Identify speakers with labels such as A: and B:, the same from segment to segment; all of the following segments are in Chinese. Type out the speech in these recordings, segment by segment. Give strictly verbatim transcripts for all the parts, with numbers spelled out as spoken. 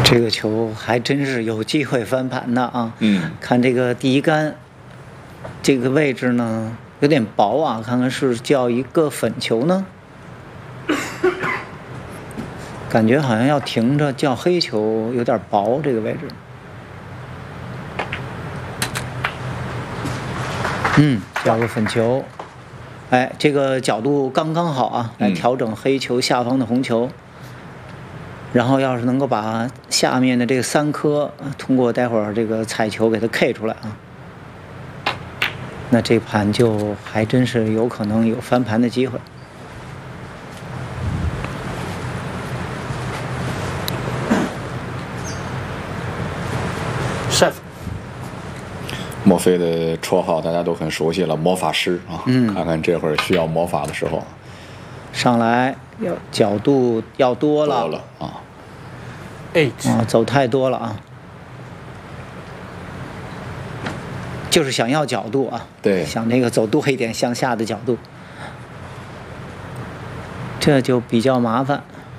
A: 这个球还真是有机会翻盘的啊！
B: 嗯，
A: 看这个第一杆，这个位置呢有点薄啊，看看是叫一个粉球呢，感觉好像要停着叫黑球，有点薄这个位置。嗯，叫个粉球，哎，这个角度刚刚好啊，来调整黑球下方的红球。然后要是能够把下面的这个三颗通过待会儿这个彩球给它 K 出来啊，那这盘就还真是有可能有翻盘的机会。
C: chef，
B: 墨菲的绰号大家都很熟悉了，魔法师啊。嗯，看看这会儿需要魔法的时候，
A: 上来要角度要多了，
B: 多了啊。
C: eight
A: 啊，走太多了啊，就是想要角度啊，
B: 对，
A: 想那个走多一点向下的角度，这就比较麻烦。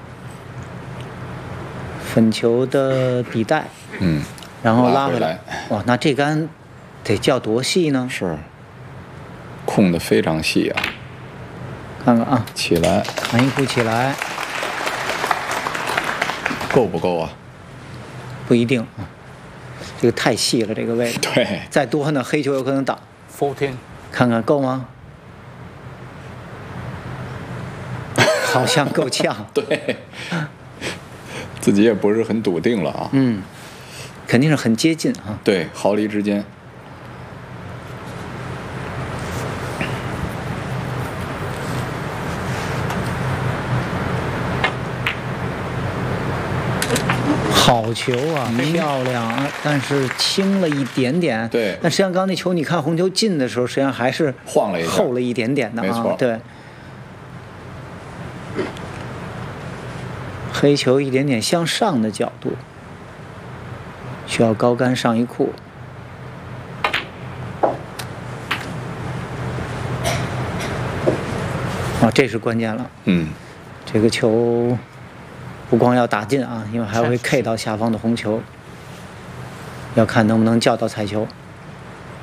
A: 粉球的底带，
B: 嗯，
A: 然后拉
B: 回
A: 来，哇，那这杆得叫多细呢？
B: 是，控的非常细啊。
A: 看看啊，
B: 起来，
A: 弹一步起来。
B: 够不够啊？
A: 不一定啊，这个太细了，这个位置。
B: 对，
A: 再多呢，黑球有可能挡。
C: fourteen，
A: 看看够吗？好像够呛。
B: 对，自己也不是很笃定了啊。
A: 嗯，肯定是很接近啊。
B: 对，毫厘之间。
A: 好球啊，嗯、漂亮啊！但是轻了一点点。
B: 对。
A: 但实际上，刚刚那球，你看红球进的时候，实际上还是
B: 晃了一下，
A: 厚了一点点的啊。
B: 没错。
A: 对。黑球一点点向上的角度，需要高杆上一库。啊，这是关键了。
B: 嗯。
A: 这个球。不光要打进啊，因为还会 K 到下方的红球，要看能不能叫到彩球。